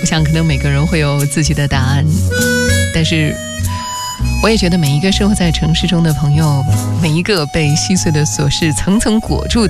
想可能每个人会有自己的答案，但是我也觉得每一个生活在城市中的朋友，每一个被细碎的琐事层层裹住